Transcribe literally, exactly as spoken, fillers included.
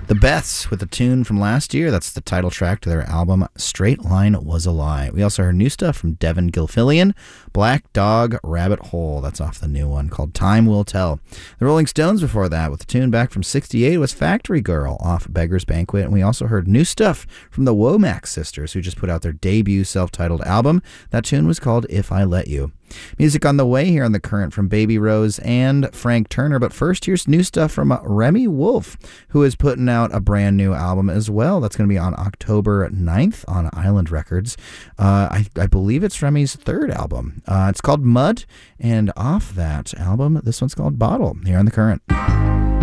The Beths with a tune from last year. That's the title track to their album Straight Line Was a Lie. We also heard new stuff from Devin Gilfillian, Black Dog Rabbit Hole. That's off the new one called Time Will Tell. The Rolling Stones before that with a tune back from sixty-eight was Factory Girl off Beggar's Banquet. And we also heard new stuff from the Womack Sisters, who just put out their debut self-titled album. That tune was called If I Let You. Music on the way here on The Current from Baby Rose and Frank Turner. But first, here's new stuff from Remy Wolf, who is putting out a brand new album as well. That's going to be on October ninth on Island Records. Uh, I, I believe it's Remy's third album. Uh, it's called Mud, and off that album, this one's called Bottle, here on The Current.